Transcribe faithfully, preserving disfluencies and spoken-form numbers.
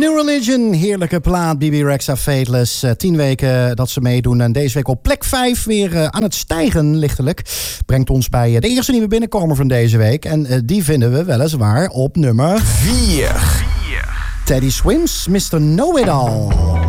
New Religion, heerlijke plaat, B B Rexha, Fateless. Uh, tien weken dat ze meedoen en deze week op plek vijf weer uh, aan het stijgen lichtelijk. Brengt ons bij uh, de eerste nieuwe binnenkomer van deze week. En uh, die vinden we weliswaar op nummer vier. Teddy Swims, mister Know It All.